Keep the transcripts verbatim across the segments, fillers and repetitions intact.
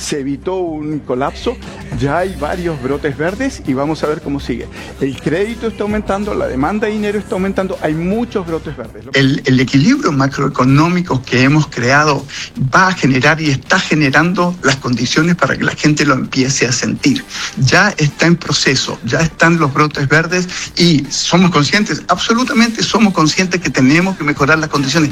se evitó un colapso, ya hay varios brotes verdes y vamos a ver cómo sigue. El crédito está aumentando, la demanda de dinero está aumentando, hay muchos brotes verdes. El, el equilibrio macroeconómico que hemos creado va a generar y está generando las condiciones para que la gente lo empiece a sentir. Ya está en proceso, ya están los brotes verdes y somos conscientes, absolutamente somos conscientes que tenemos que mejorar las condiciones.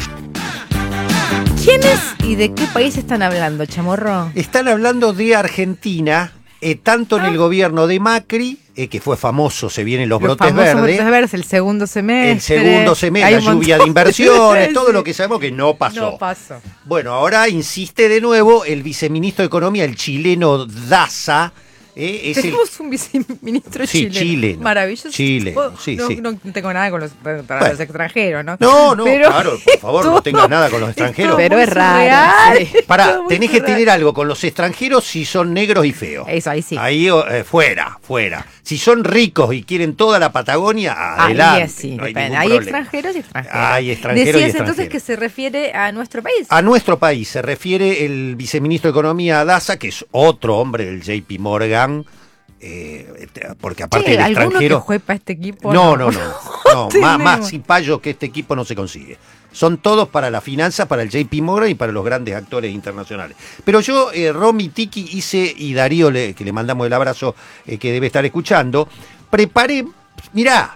¿Quiénes y de qué país están hablando, Chamorro? Están hablando de Argentina, eh, tanto en el gobierno de Macri, eh, que fue famoso, se vienen los, los brotes verdes. brotes verdes, el segundo semestre. El segundo semestre, la lluvia de inversiones, todo lo que sabemos que no pasó. No pasó. Bueno, ahora insiste de nuevo el viceministro de Economía, el chileno Daza. Eh, es Tenemos el... un viceministro sí, chileno. chileno. Maravilloso. Chileno, sí, no, sí. No tengo nada con los, para bueno. los extranjeros, ¿no? No, no, pero claro, por favor, no tengas nada con los extranjeros. Pero es raro. Sí. Pará, tenés que tener algo con los extranjeros si son negros y feos. Eso, ahí sí. Ahí, eh, fuera, fuera. Si son ricos y quieren toda la Patagonia, adelante. Ahí sí, no hay, hay problema. extranjeros y extranjeros. Hay extranjeros Decías y extranjeros. Entonces que se refiere a nuestro país. A nuestro país se refiere el viceministro de Economía Daza, que es otro hombre del J P Morgan. Eh, porque aparte sí, del ¿alguno extranjero. que juegue para este equipo? No, no, no. no, no más, más cipayos que este equipo no se consigue. Son todos para la finanza, para el J P Morgan y para los grandes actores internacionales. Pero yo, eh, Romy, Tiki, hice, y Darío, le, que le mandamos el abrazo, eh, que debe estar escuchando, preparé, mirá,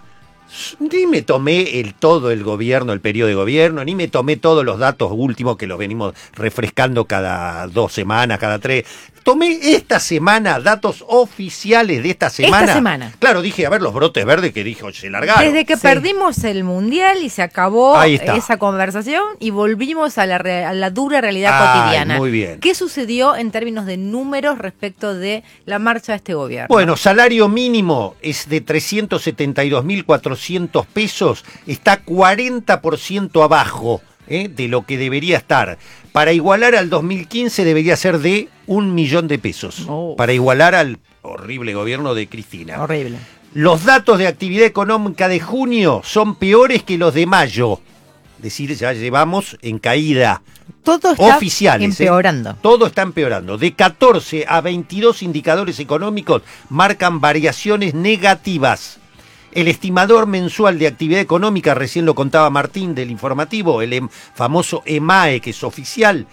ni me tomé el todo el gobierno, el periodo de gobierno, ni me tomé todos los datos últimos que los venimos refrescando cada dos semanas, cada tres. Tomé esta semana datos oficiales de esta semana. Esta semana. Claro, dije, a ver, los brotes verdes que dijo, se largaron. Desde que sí. perdimos el Mundial y se acabó esa conversación y volvimos a la, re- a la dura realidad Ay, cotidiana. Muy bien. ¿Qué sucedió en términos de números respecto de la marcha de este gobierno? Bueno, salario mínimo es de trescientos setenta y dos mil cuatrocientos pesos, está cuarenta por ciento abajo ¿eh? de lo que debería estar. Para igualar al dos mil quince debería ser de un millón de pesos. Oh. Para igualar al horrible gobierno de Cristina. Horrible. Los datos de actividad económica de junio son peores que los de mayo. Es decir, ya llevamos en caída. Todo está oficiales, empeorando. ¿eh? Todo está empeorando. De catorce a veintidós indicadores económicos marcan variaciones negativas. El estimador mensual de actividad económica, recién lo contaba Martín del informativo, el em, famoso EMAE, que es oficial,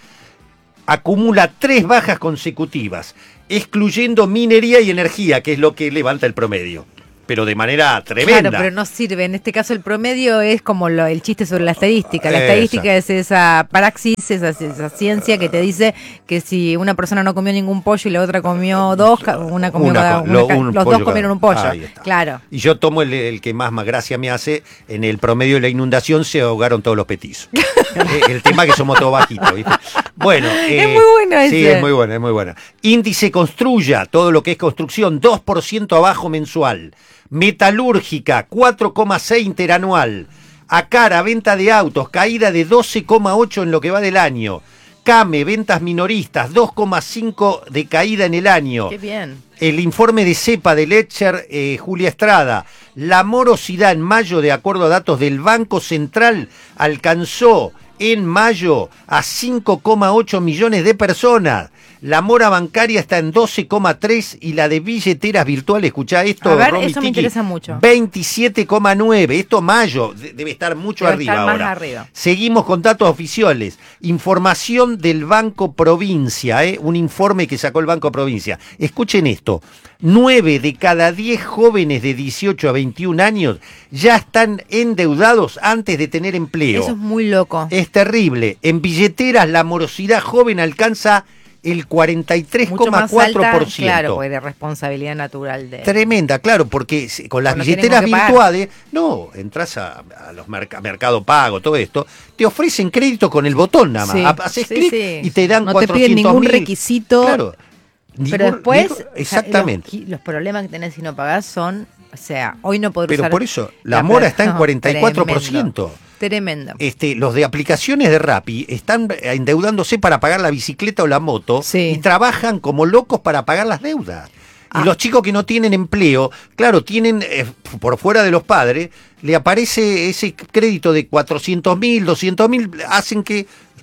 acumula tres bajas consecutivas, excluyendo minería y energía, que es lo que levanta el promedio. Pero de manera tremenda. Claro, pero no sirve. En este caso el promedio es como lo, el chiste sobre la estadística. La esa. estadística es esa praxis, esa, esa ciencia que te dice que si una persona no comió ningún pollo y la otra comió dos, una comió una, cada, lo, una, un los pollo dos comieron un pollo. Ahí está. Claro. Y yo tomo el, el que más, más gracia me hace. En el promedio de la inundación se ahogaron todos los petizos. el, el tema que somos todos bajitos, ¿viste? Bueno, eh, es muy bueno ese. Sí, es muy bueno, es muy bueno. Índice Construya, todo lo que es construcción, dos por ciento abajo mensual. Metalúrgica, cuatro coma seis interanual. Acara, venta de autos, caída de doce coma ocho en lo que va del año. Came, ventas minoristas, dos coma cinco de caída en el año. Qué bien. El informe de CEPA de Letcher, eh, Julia Estrada. La morosidad en mayo, de acuerdo a datos del Banco Central, alcanzó en mayo a cinco coma ocho millones de personas. La mora bancaria está en doce coma tres y la de billeteras virtuales, escuchá esto, a ver, Romy, eso me Tiki, interesa mucho. veintisiete coma nueve. Esto mayo, debe estar mucho debe arriba estar ahora. Más arriba. Seguimos con datos oficiales. Información del Banco Provincia, ¿eh? Un informe que sacó el Banco Provincia. Escuchen esto. nueve de cada diez jóvenes de dieciocho a veintiún años ya están endeudados antes de tener empleo. Eso es muy loco. Es terrible. En billeteras la morosidad joven alcanza el cuarenta y tres coma cuatro por ciento. Claro, pues de responsabilidad natural de... Tremenda, claro, porque con las no billeteras virtuales, no, entras a, a los merc- a Mercado Pago, todo esto, te ofrecen crédito con el botón nada más. Sí, Haces sí, clic sí. y te dan no cuatrocientos te piden ningún mil. requisito. Claro. Pero Ningún- después, ningún- exactamente. O sea, los, los problemas que tenés si no pagás son, o sea, hoy no podrás Pero usar... por eso, la mora está en cuarenta y cuatro por ciento. Tremendo. Tremendo. Este, los de aplicaciones de Rappi están endeudándose para pagar la bicicleta o la moto Sí. y trabajan como locos para pagar las deudas. Ah. Y los chicos que no tienen empleo, claro, tienen eh, por fuera de los padres, le aparece ese crédito de cuatrocientos mil, doscientos mil, hacen que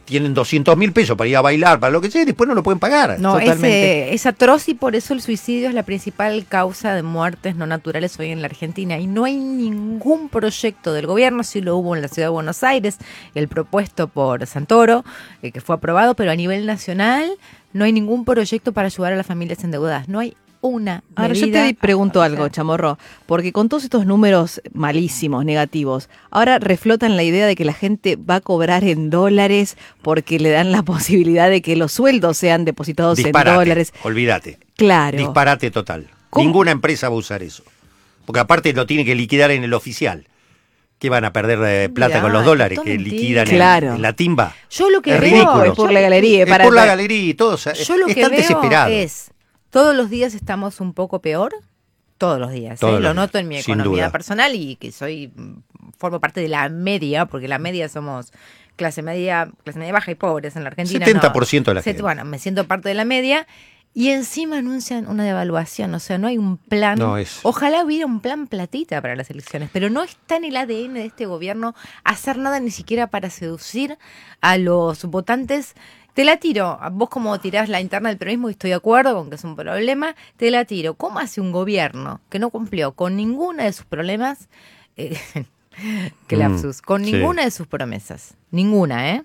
tienen doscientos mil pesos para ir a bailar, para lo que sea, y después no lo pueden pagar. No, es, Totalmente. eh, es atroz y por eso el suicidio es la principal causa de muertes no naturales hoy en la Argentina. Y no hay ningún proyecto del gobierno, sí lo hubo en la ciudad de Buenos Aires, el propuesto por Santoro, eh, que fue aprobado, pero a nivel nacional no hay ningún proyecto para ayudar a las familias endeudadas. No hay una Ahora yo medida. te pregunto algo, Chamorro, porque con todos estos números malísimos, negativos, ahora reflotan la idea de que la gente va a cobrar en dólares porque le dan la posibilidad de que los sueldos sean depositados Disparate, en dólares. olvídate. Claro. Disparate total. ¿Cómo? Ninguna empresa va a usar eso. Porque aparte lo tiene que liquidar en el oficial. ¿Qué van a perder eh, plata Mirá, con los dólares esto que mentira. liquidan en- Claro. en, la timba? Yo lo que Es veo ridículo. Es por la galería. Es para- por la para- galería y todo. O sea, Yo lo que están veo desesperados. es, todos los días estamos un poco peor, todos los días, Todos ¿eh? los Lo días, noto en mi sin economía duda. personal y que soy, mm, formo parte de la media, porque la media somos clase media, clase media baja y pobres en la Argentina. setenta por ciento de la Set- gente. Bueno, me siento parte de la media. Y encima anuncian una devaluación, o sea, no hay un plan. No, es- Ojalá hubiera un plan platita para las elecciones, pero no está en el A D N de este gobierno hacer nada ni siquiera para seducir a los votantes. Te la tiro, vos como tirás la interna del peronismo, y estoy de acuerdo con que es un problema, te la tiro. ¿Cómo hace un gobierno que no cumplió con ninguna de sus problemas, eh, que Mm, lapsus, con sí. ninguna de sus promesas? Ninguna, ¿eh?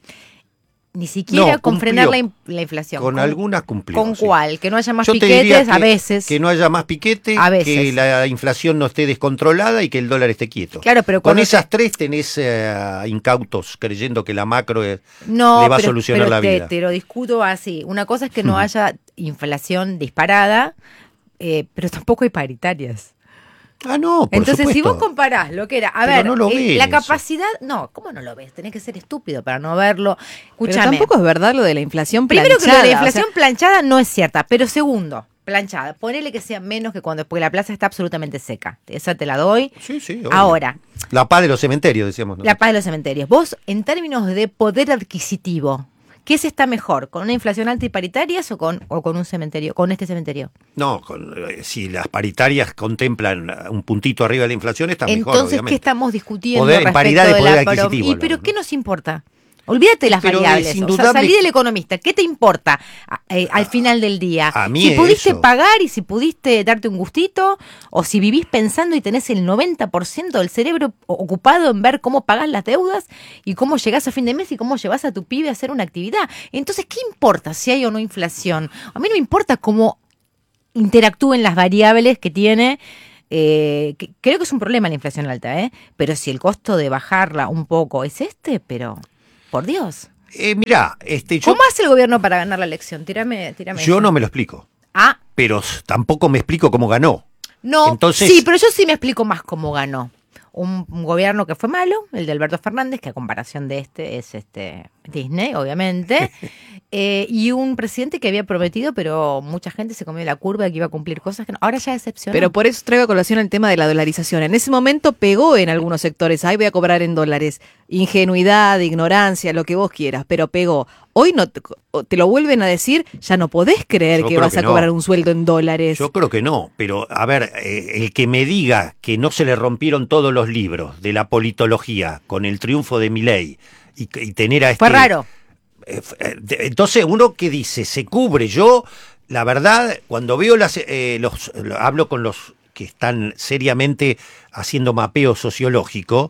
Ni siquiera No, con cumplió. frenar la, in- la inflación. Con algunas cumplió, ¿Con sí. cuál? Que no haya más Yo te piquetes diría que, a veces. que no haya más piquete, A veces. que la inflación no esté descontrolada y que el dólar esté quieto. Claro, pero con cuando esas te- tres tenés eh, incautos creyendo que la macro es- No, le va pero, a solucionar pero la te, vida. te lo discuto así. Una cosa es que no haya inflación disparada, eh, pero tampoco hay paritarias. Ah, no, por Entonces, si supuesto. vos comparás lo que era, a Pero ver, no lo eh, ves la eso. capacidad, no, ¿cómo no lo ves? Tenés que ser estúpido para no verlo. Pero Escúchame. tampoco es verdad lo de la inflación Primero planchada. que lo de la o sea, inflación planchada no es cierta, pero segundo, planchada, ponele que sea menos que cuando, porque la plaza está absolutamente seca. Esa te la doy. Sí, sí, obvio. Ahora, La paz de los cementerios, decíamos. ¿no? la paz de los cementerios. Vos, en términos de poder adquisitivo, ¿qué se está mejor? ¿Con una inflación alta y paritarias o con, o con un cementerio, con este cementerio? No, con- eh, si las paritarias contemplan un puntito arriba de la inflación, está mejor, Entonces, obviamente. ¿qué estamos discutiendo Poder- en respecto paridad de de poder la paro- adquisitivo, ¿Y pero hablamos, qué ¿no? nos importa? Olvídate de las Pero es variables. O sea, indudable salí que- del economista. ¿Qué te importa eh, al final del día? a mí si pudiste eso. pagar y si pudiste darte un gustito, o si vivís pensando y tenés el noventa por ciento del cerebro o- ocupado en ver cómo pagás las deudas y cómo llegás a fin de mes y cómo llevas a tu pibe a hacer una actividad. Entonces, ¿qué importa si hay o no inflación? A mí no me importa cómo interactúen las variables que tiene. Eh, que- creo que es un problema la inflación alta, ¿eh? Pero si el costo de bajarla un poco es este, pero por Dios. Eh, mirá, este, yo, ¿Cómo hace el gobierno para ganar la elección? Tírame, tírame yo eso. no me lo explico, Ah, pero s- tampoco me explico cómo ganó. no. Entonces- Sí, pero yo sí me explico más cómo ganó. Un, un gobierno que fue malo, el de Alberto Fernández, que a comparación de este es este Disney, obviamente, eh, y un presidente que había prometido, pero mucha gente se comió la curva de que iba a cumplir cosas que no, ahora ya decepcionó. Pero por eso traigo a colación el tema de la dolarización. En ese momento pegó en algunos sectores. Ahí voy a cobrar en dólares. Ingenuidad, ignorancia, lo que vos quieras, pero pegó. Hoy no te, te lo vuelven a decir, ya no podés creer Yo que creo vas que a no. cobrar un sueldo en dólares. Yo creo que no, pero a ver, eh, el que me diga que no se le rompieron todos los libros de la politología con el triunfo de Milei y, y tener a este... Fue raro. Eh, f- eh, de- Entonces uno que dice, se cubre. Yo, la verdad, cuando veo las, eh, los, lo- hablo con los que están seriamente haciendo mapeo sociológico,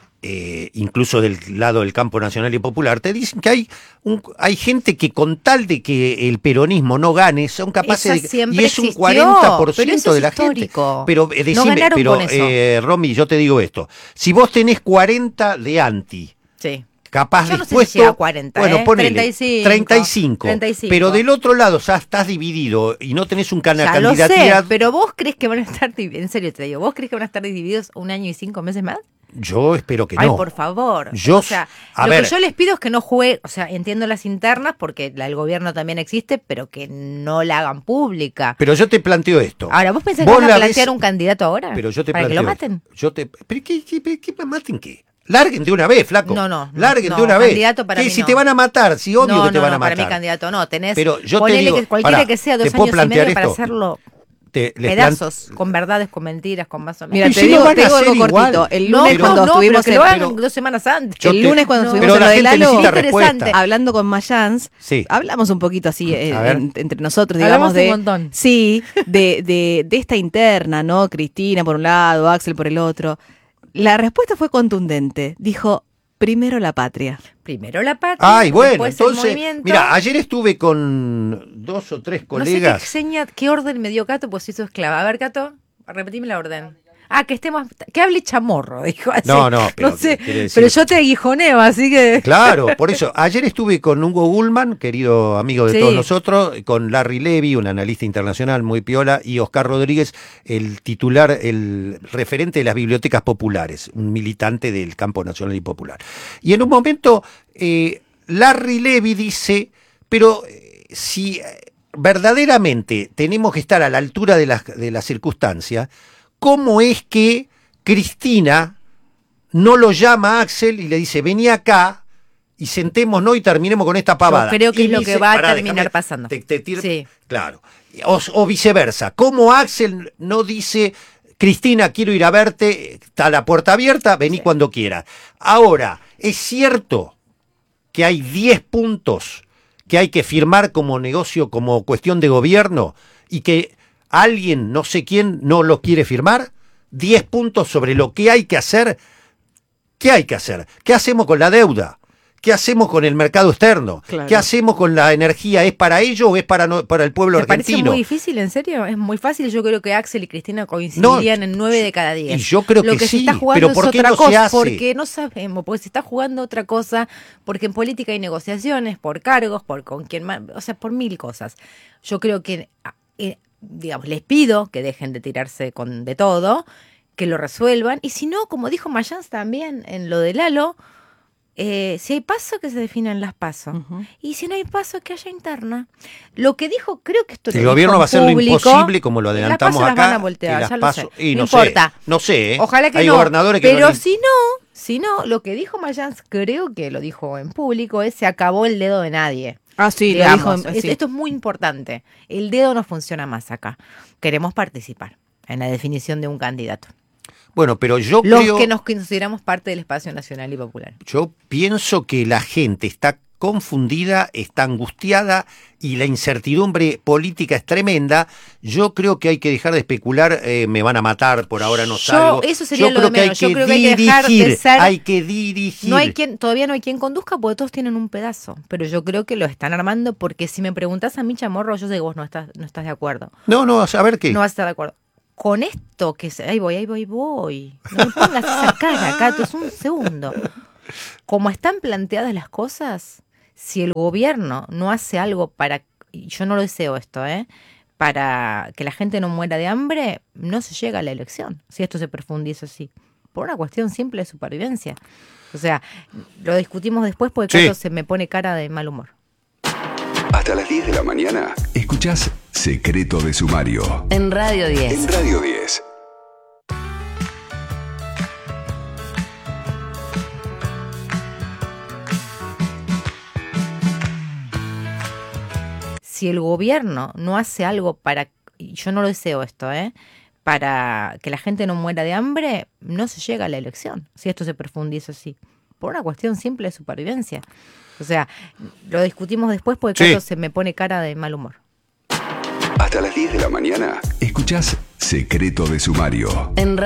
eh, incluso del lado del campo nacional y popular, te dicen que hay un, hay gente que con tal de que el peronismo no gane, son capaces Esa de... siempre Y es un existió, cuarenta por pero eso ciento es de la histórico. gente. Pero eh, No decime, ganaron pero con eso. eh, Romy, yo te digo esto. Si vos tenés cuarenta de anti, Sí. capaz Yo no sé si dispuesto, llega a cuarenta, bueno, ¿eh? ponele, treinta y cinco. treinta y cinco, treinta y cinco. pero del otro lado ya estás dividido y no tenés un cana Ya lo sé, candidatura. pero vos crees que van a estar, div- en serio te digo, ¿vos crees que van a estar divididos un año y cinco meses más? Yo espero que Ay, no. por favor. Yo- o sea, a lo ver. que yo les pido es que no juegue, o sea, entiendo las internas porque la del gobierno también existe, pero que no la hagan pública. Pero yo te planteo esto. Ahora, ¿vos pensás que Vos van a la plantear ves- un candidato ahora? Pero yo te ¿Para que planteo. lo maten? Yo te, pero ¿qué, qué, qué, qué- maten qué? Larguen de una vez, flaco. No, no, Larguen no, de una vez. candidato para ¿Qué, mí si no. te van a matar, si obvio no, que te no, van no, a matar. para mí candidato no. Tenés, Pero yo te ponele digo, que cualquiera pará, que sea dos ¿te puedo años y medio plantear para esto? hacerlo. te, les pedazos, plan... con verdades, con mentiras, con más o menos. Mira, y te si digo, no te digo algo igual. cortito. El lunes no, cuando no, estuvimos pero que en, lo hagan pero, dos semanas antes. El te, lunes cuando no, estuvimos en lo de Lalo, interesante. Hablando con Mayans, sí. hablamos un poquito así eh, en, entre nosotros, Hablamos digamos, de, un montón. Sí, de, de, de esta interna, ¿no? Cristina por un lado, Axel por el otro. La respuesta fue contundente. Dijo, primero la patria. Primero la patria. Ay, bueno, entonces, el mira, ayer estuve con dos o tres colegas. No sé qué, seña, qué orden me dio Cato, pues hizo esclava. A ver, Cato, repetime la orden. Ah, que estemos, que hable chamorro, dijo así. No, no, pero, no sé, decir... pero yo te aguijoneo, así que... Claro, por eso, ayer estuve con Hugo Gullman, querido amigo de sí. todos nosotros, con Larry Levy, un analista internacional muy piola, y Oscar Rodríguez, el titular, el referente de las bibliotecas populares, un militante del campo nacional y popular. Y en un momento, eh, Larry Levy dice, pero eh, si verdaderamente tenemos que estar a la altura de las de la circunstancia, ¿cómo es que Cristina no lo llama a Axel y le dice, vení acá y sentémonos y terminemos con esta pavada? Yo creo que y es lo dice, que va a pará, terminar déjame, pasando. Te, te tiro, sí. Claro. O, o viceversa. ¿Cómo Axel no dice, Cristina, quiero ir a verte, está la puerta abierta, vení sí. cuando quieras? Ahora, es cierto que hay diez puntos que hay que firmar como negocio, como cuestión de gobierno, y que alguien, no sé quién, no lo quiere firmar. Diez puntos sobre lo que hay que hacer. ¿Qué hay que hacer? ¿Qué hacemos con la deuda? ¿Qué hacemos con el mercado externo? Claro. ¿Qué hacemos con la energía? ¿Es para ellos o es para, no, para el pueblo ¿Te argentino? ¿Te parece muy difícil, en serio? Es muy fácil. Yo creo que Axel y Cristina coincidirían no, en nueve de cada diez. Y yo creo Lo que, que sí, se está jugando pero ¿por es qué otra no cosa, se hace? Porque no sabemos, porque se está jugando otra cosa, porque en política hay negociaciones, por cargos, por con quién más, o sea, por mil cosas. Yo creo que, eh, digamos, les pido que dejen de tirarse con de todo, que lo resuelvan, y si no, como dijo Mayans también en lo de Lalo, eh, si hay paso, que se definan las pasos, uh-huh. y si no hay paso, que haya interna. Lo que dijo, creo que esto el gobierno va a hacer lo imposible, como lo adelantamos las acá. Las van a voltear, las ya paso, lo sé. Y no, no sé, importa. No sé, ¿eh? Ojalá que hay no. gobernadores que pero no... si no, si no, lo que dijo Mayans, creo que lo dijo en público, es se acabó el dedo de nadie. Ah, sí, digamos, lo dijo, sí. Esto es muy importante. El dedo no funciona más acá. Queremos participar en la definición de un candidato. Bueno, pero yo Los creo... que nos consideramos parte del espacio nacional y popular. Yo pienso que la gente está confundida, está angustiada y la incertidumbre política es tremenda. Yo creo que hay que dejar de especular, eh, me van a matar, por ahora no salgo. Yo, eso sería Yo lo creo de menos. que hay Yo que creo dirigir, que hay que dejar de ser... hay que dirigir. No hay quien, todavía no hay quien conduzca porque todos tienen un pedazo, pero yo creo que lo están armando porque si me preguntás a mí, Chamorro, yo sé que vos no estás, no estás de acuerdo. No, no, a ver qué. No vas a estar de acuerdo. Con esto que se... Ahí voy, ahí voy, voy. No me pongas esa cara, Cato, es un segundo. Como están planteadas las cosas, si el gobierno no hace algo para... Y yo no lo deseo esto, ¿eh? Para que la gente no muera de hambre, no se llega a la elección, si esto se profundiza así. Por una cuestión simple de supervivencia. O sea, lo discutimos después porque sí. Cato se me pone cara de mal humor. Hasta las diez de la mañana, escuchás Secreto de Sumario. En Radio diez. En Radio diez. Si el gobierno no hace algo para... Y yo no lo deseo esto, ¿eh? Para que la gente no muera de hambre, no se llega a la elección, si esto se profundiza así. Por una cuestión simple de supervivencia. O sea, lo discutimos después porque sí. Cato se me pone cara de mal humor. Hasta las diez de la mañana, escuchás Secreto de Sumario. En